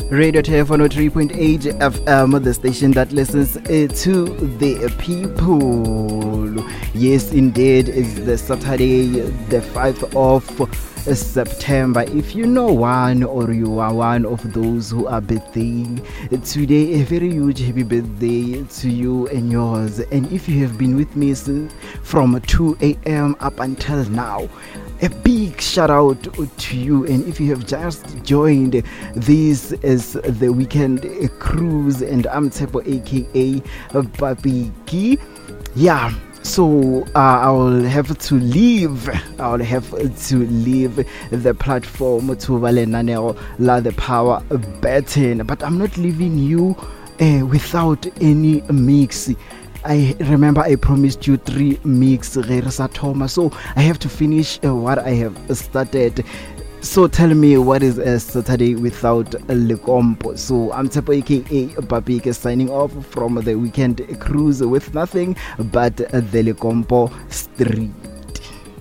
Radio Telephone 3.8 FM, the station that listens to the people. Yes, indeed, it's the Saturday, the 5th of September. If you know one or you are one of those who are birthday today, a very huge happy birthday to you and yours. And if you have been with me from 2 a.m. up until now, a big shout out to you. And if you have just joined, this is the weekend cruise, and I'm Tepo aka Babiki. Yeah. So I'll have to leave the platform to Valenaneo La the Power Button, but I'm not leaving you without any mix. I remember I promised you 3 mix, so I have to finish what I have started. So tell me, what is a Saturday without Lekompo? So I'm Tepo aka Babike signing off from the weekend cruise with nothing but the Lekompo stream.